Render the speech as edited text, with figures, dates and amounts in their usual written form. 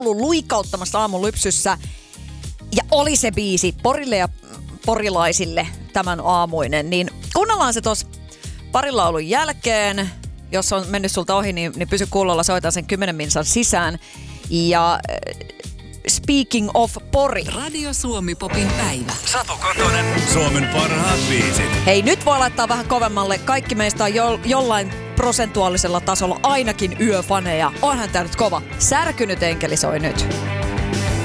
ollut luikauttamassa aamun lypsyssä. Ja oli se biisi Porille ja porilaisille tämän aamuinen. Niin kuunnellaan se tuossa parin laulun jälkeen. Jos on mennyt sulta ohi, niin pysy kuulolla, soitan sen 10 minsan sisään. Ja speaking of Pori. Radio Suomi Popin päivä. Satu Kotonen, Suomen parhaat biisit. Hei, nyt voi laittaa vähän kovemmalle. Kaikki meistä on jollain prosentuaalisella tasolla ainakin yöfaneja. Onhan tää nyt kova. Särkynyt enkeli soi nyt.